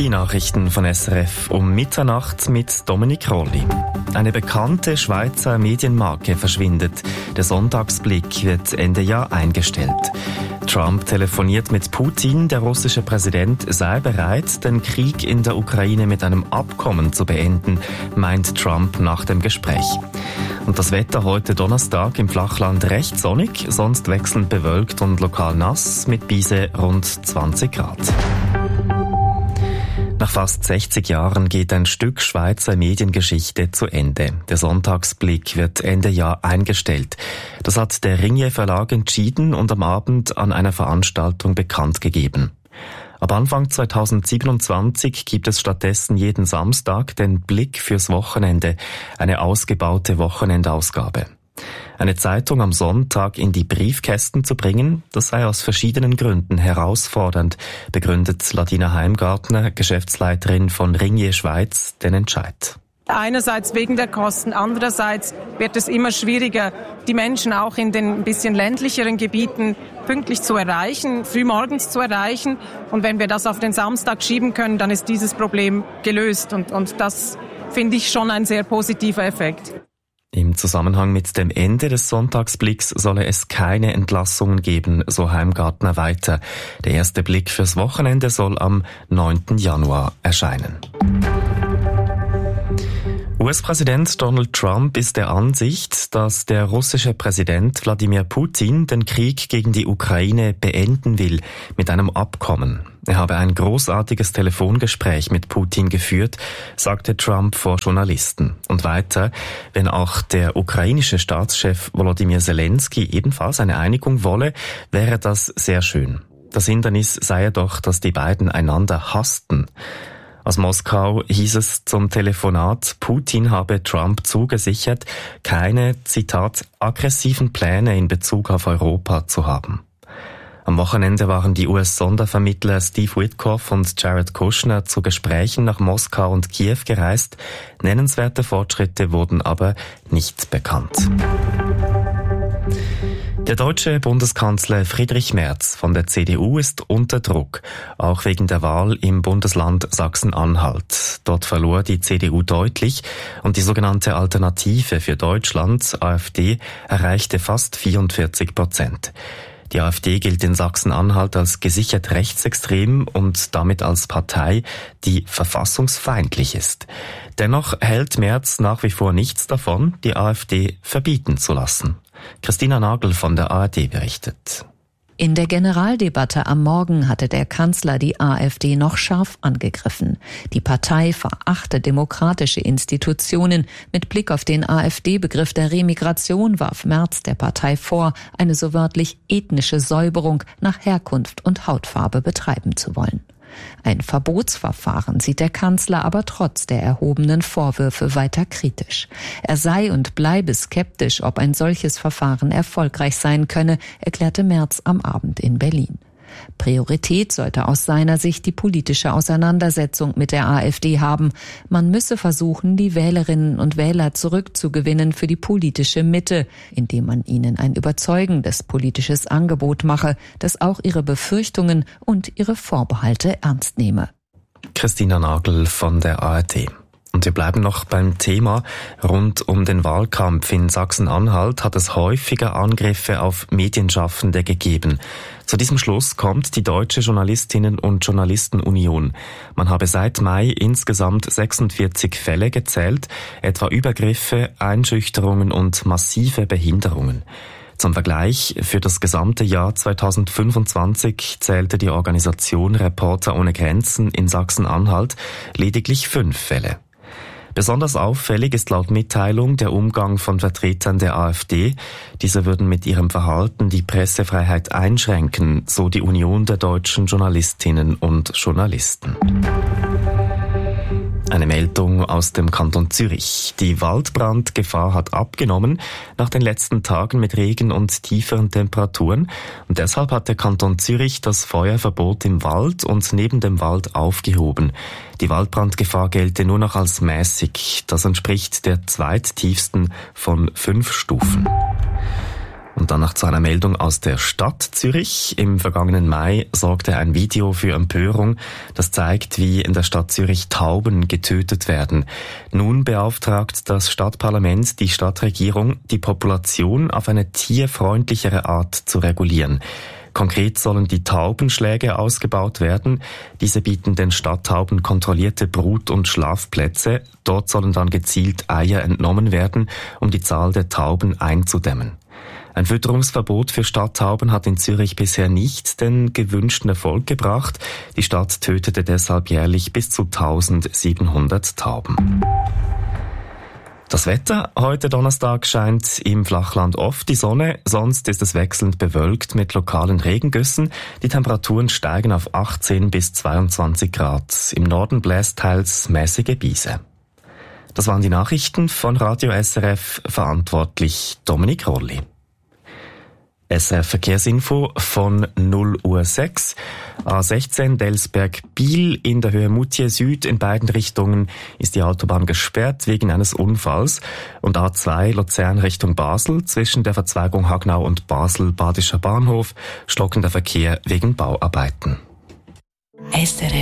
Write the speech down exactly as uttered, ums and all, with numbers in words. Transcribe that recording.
Die Nachrichten von S R F um Mitternacht mit Dominik Rolli. Eine bekannte Schweizer Medienmarke verschwindet. Der Sonntagsblick wird Ende Jahr eingestellt. Trump telefoniert mit Putin. Der russische Präsident sei bereit, den Krieg in der Ukraine mit einem Abkommen zu beenden, meint Trump nach dem Gespräch. Und das Wetter heute Donnerstag im Flachland recht sonnig, sonst wechselnd bewölkt und lokal nass mit Bise rund zwanzig Grad. Nach fast sechzig Jahren geht ein Stück Schweizer Mediengeschichte zu Ende. Der Sonntagsblick wird Ende Jahr eingestellt. Das hat der Ringier Verlag entschieden und am Abend an einer Veranstaltung bekannt gegeben. Ab Anfang zweitausendsiebenundzwanzig gibt es stattdessen jeden Samstag den Blick fürs Wochenende, eine ausgebaute Wochenendausgabe. Eine Zeitung am Sonntag in die Briefkästen zu bringen, das sei aus verschiedenen Gründen herausfordernd, begründet Ladina Heimgartner, Geschäftsleiterin von Ringier Schweiz, den Entscheid. Einerseits wegen der Kosten, andererseits wird es immer schwieriger, die Menschen auch in den ein bisschen ländlicheren Gebieten pünktlich zu erreichen, frühmorgens zu erreichen. Und wenn wir das auf den Samstag schieben können, dann ist dieses Problem gelöst. Und, und das finde ich schon ein sehr positiver Effekt. Im Zusammenhang mit dem Ende des Sonntagsblicks solle es keine Entlassungen geben, so Heimgartner weiter. Der erste Blick fürs Wochenende soll am neunten Januar erscheinen. U S-Präsident Donald Trump ist der Ansicht, dass der russische Präsident Wladimir Putin den Krieg gegen die Ukraine beenden will mit einem Abkommen. Er habe ein großartiges Telefongespräch mit Putin geführt, sagte Trump vor Journalisten. Und weiter, wenn auch der ukrainische Staatschef Volodymyr Zelensky ebenfalls eine Einigung wolle, wäre das sehr schön. Das Hindernis sei jedoch, dass die beiden einander hassten. Aus Moskau hieß es zum Telefonat, Putin habe Trump zugesichert, keine, Zitat, aggressiven Pläne in Bezug auf Europa zu haben. Am Wochenende waren die U S-Sondervermittler Steve Witkoff und Jared Kushner zu Gesprächen nach Moskau und Kiew gereist. Nennenswerte Fortschritte wurden aber nicht bekannt. Der deutsche Bundeskanzler Friedrich Merz von der C D U ist unter Druck, auch wegen der Wahl im Bundesland Sachsen-Anhalt. Dort verlor die C D U deutlich und die sogenannte Alternative für Deutschland, AfD, erreichte fast vierundvierzig Prozent. Die AfD gilt in Sachsen-Anhalt als gesichert rechtsextrem und damit als Partei, die verfassungsfeindlich ist. Dennoch hält Merz nach wie vor nichts davon, die AfD verbieten zu lassen. Christina Nagel von der A R D berichtet. In der Generaldebatte am Morgen hatte der Kanzler die AfD noch scharf angegriffen. Die Partei verachte demokratische Institutionen. Mit Blick auf den AfD-Begriff der Remigration warf Merz der Partei vor, eine so wörtlich ethnische Säuberung nach Herkunft und Hautfarbe betreiben zu wollen. Ein Verbotsverfahren sieht der Kanzler aber trotz der erhobenen Vorwürfe weiter kritisch. Er sei und bleibe skeptisch, ob ein solches Verfahren erfolgreich sein könne, erklärte Merz am Abend in Berlin. Priorität sollte aus seiner Sicht die politische Auseinandersetzung mit der AfD haben. Man müsse versuchen, die Wählerinnen und Wähler zurückzugewinnen für die politische Mitte, indem man ihnen ein überzeugendes politisches Angebot mache, das auch ihre Befürchtungen und ihre Vorbehalte ernst nehme. Christina Nagel von der A R D. Und wir bleiben noch beim Thema. Rund um den Wahlkampf in Sachsen-Anhalt hat es häufiger Angriffe auf Medienschaffende gegeben. Zu diesem Schluss kommt die Deutsche Journalistinnen- und Journalistenunion. Man habe seit Mai insgesamt sechsundvierzig Fälle gezählt, etwa Übergriffe, Einschüchterungen und massive Behinderungen. Zum Vergleich, für das gesamte Jahr zweitausendfünfundzwanzig zählte die Organisation Reporter ohne Grenzen in Sachsen-Anhalt lediglich fünf Fälle. Besonders auffällig ist laut Mitteilung der Umgang von Vertretern der AfD. Diese würden mit ihrem Verhalten die Pressefreiheit einschränken, so die Union der deutschen Journalistinnen und Journalisten. Eine Meldung aus dem Kanton Zürich. Die Waldbrandgefahr hat abgenommen nach den letzten Tagen mit Regen und tieferen Temperaturen. Und deshalb hat der Kanton Zürich das Feuerverbot im Wald und neben dem Wald aufgehoben. Die Waldbrandgefahr gelte nur noch als mäßig. Das entspricht der zweittiefsten von fünf Stufen. Und dann noch zu einer Meldung aus der Stadt Zürich. Im vergangenen Mai sorgte ein Video für Empörung, das zeigt, wie in der Stadt Zürich Tauben getötet werden. Nun beauftragt das Stadtparlament die Stadtregierung, die Population auf eine tierfreundlichere Art zu regulieren. Konkret sollen die Taubenschläge ausgebaut werden. Diese bieten den Stadttauben kontrollierte Brut- und Schlafplätze. Dort sollen dann gezielt Eier entnommen werden, um die Zahl der Tauben einzudämmen. Ein Fütterungsverbot für Stadttauben hat in Zürich bisher nicht den gewünschten Erfolg gebracht. Die Stadt tötete deshalb jährlich bis zu eintausendsiebenhundert Tauben. Das Wetter. Heute Donnerstag scheint im Flachland oft die Sonne, sonst ist es wechselnd bewölkt mit lokalen Regengüssen. Die Temperaturen steigen auf achtzehn bis zweiundzwanzig Grad. Im Norden bläst teils mäßige Biese. Das waren die Nachrichten von Radio S R F, verantwortlich Dominik Rolli. S R F Verkehrsinfo von null Uhr sechs. A sechzehn Delsberg-Biel in der Höhe Moutier Süd in beiden Richtungen ist die Autobahn gesperrt wegen eines Unfalls. Und A zwei Luzern Richtung Basel zwischen der Verzweigung Hagnau und Basel Badischer Bahnhof stockender Verkehr wegen Bauarbeiten. S R